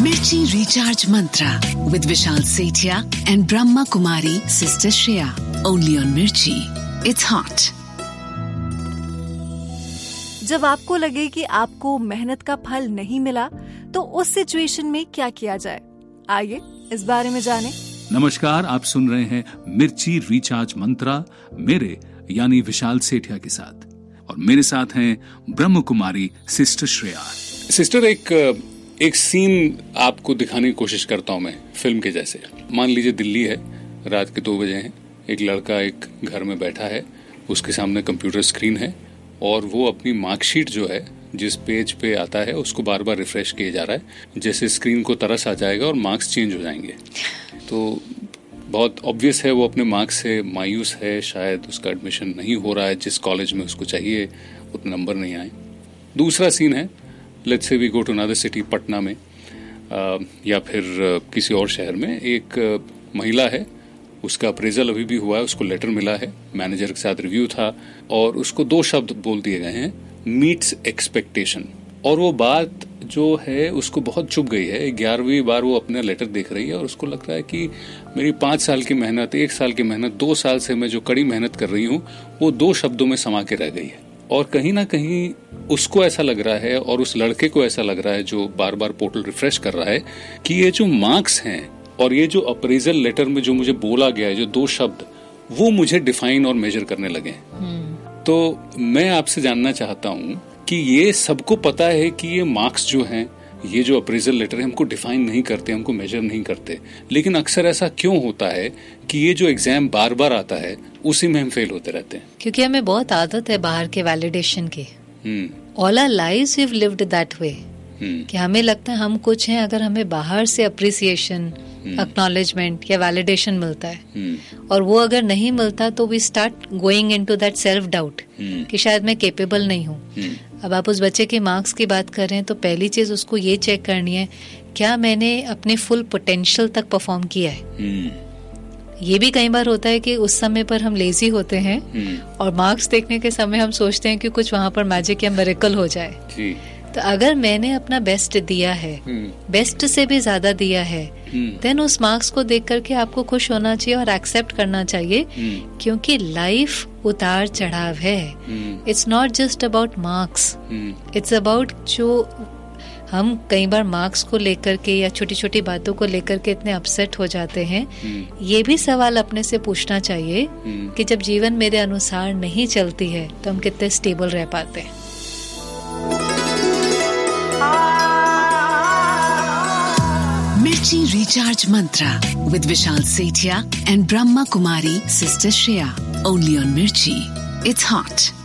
Mirchi Recharge Mantra with Vishal Sethia and Brahma Kumari Sister Shreya. Only on Mirchi. It's hot. जब आपको लगे कि आपको मेहनत का फल नहीं मिला, तो उस सिचुएशन में क्या किया जाए? आइए इस बारे में जानें। नमस्कार, आप सुन रहे हैं मिर्ची रिचार्ज मंत्रा मेरे यानी विशाल सेठिया के साथ, और मेरे साथ हैं ब्रह्म कुमारी सिस्टर श्रेया। सिस्टर, एक सीन आपको दिखाने की कोशिश करता हूं मैं, फिल्म के जैसे। मान लीजिए दिल्ली है, रात के 2 बजे हैं, एक लड़का एक घर में बैठा है, उसके सामने कंप्यूटर स्क्रीन है और वो अपनी मार्कशीट जो है जिस पेज पे आता है उसको बार बार रिफ्रेश किया जा रहा है, जैसे स्क्रीन को तरस आ जाएगा और मार्क्स चेंज हो जाएंगे। तो बहुत ऑब्वियस है वो अपने मार्क्स से मायूस है, शायद उसका एडमिशन नहीं हो रहा है जिस कॉलेज में उसको चाहिए, उतने नंबर नहीं आए। दूसरा सीन है, let's say we go to another city, Patna में या फिर किसी और शहर में एक महिला है, उसका अप्रेजल अभी भी हुआ है, उसको लेटर मिला है, मैनेजर के साथ रिव्यू था और उसको 2 शब्द बोल दिए गए हैं, मीट्स एक्सपेक्टेशन। और वो बात जो है उसको बहुत चुभ गई है। 11वीं बार वो अपना लेटर देख रही है और उसको लग रहा है कि मेरी 5 साल की मेहनत, 1 साल की मेहनत, 2 साल से मैं जो कड़ी मेहनत कर रही हूँ वो 2 शब्दों में समा के रह गई है। और कहीं ना कहीं उसको ऐसा लग रहा है और उस लड़के को ऐसा लग रहा है जो बार बार पोर्टल रिफ्रेश कर रहा है कि ये जो मार्क्स हैं और ये जो अप्रेजल लेटर में जो मुझे बोला गया है, जो 2 शब्द, वो मुझे डिफाइन और मेजर करने लगे। तो मैं आपसे जानना चाहता हूँ कि ये सबको पता है कि ये मार्क्स जो हैं, ये जो अप्रेजल लेटर है, हमको डिफाइन नहीं करते, हमको मेजर नहीं करते, लेकिन अक्सर ऐसा क्यों होता है कि ये जो एग्जाम बार बार आता है उसी में हम फेल होते रहते हैं? क्योंकि हमें बहुत आदत है बाहर के वैलिडेशन की। All our lives we have lived that way कि हमें लगता है हम कुछ हैं अगर हमें बाहर से अप्रिसिएशन, एक्नॉलेजमेंट या वैलिडेशन मिलता है, और वो अगर नहीं मिलता तो we start going into that self doubt कि शायद मैं केपेबल नहीं हूँ। अब आप उस बच्चे के मार्क्स की बात कर रहे हैं तो पहली चीज उसको ये चेक करनी है, क्या मैंने अपने फुल पोटेंशियल तक परफॉर्म किया है। ये भी कई बार होता है कि उस समय पर हम लेजी होते हैं और मार्क्स देखने के समय हम सोचते हैं कि कुछ वहां पर मैजिक या मिरेकल हो जाए। तो अगर मैंने अपना बेस्ट दिया है, बेस्ट से भी ज्यादा दिया है, देन उस मार्क्स को देख करके आपको खुश होना चाहिए और एक्सेप्ट करना चाहिए, क्योंकि लाइफ उतार चढ़ाव है। It's not just about marks, it's about जो हम कई बार मार्क्स को लेकर के या छोटी छोटी बातों को लेकर के इतने अपसेट हो जाते हैं। ये भी सवाल अपने से पूछना चाहिए कि जब जीवन मेरे अनुसार नहीं चलती है तो हम कितने स्टेबल रह पाते हैं। Mirchi Recharge Mantra with Vishal Sethia and Brahma Kumari Sister Shreya. Only on Mirchi. It's hot.